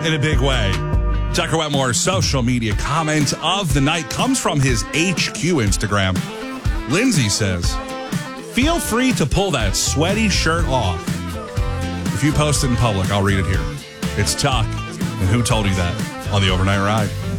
in a big way. Tucker Wetmore's social media comment of the night comes from his HQ Instagram. Lindsay says, feel free to pull that sweaty shirt off. If you post it in public, I'll read it here. It's Tuck, and who told you that on the Overnight Ride?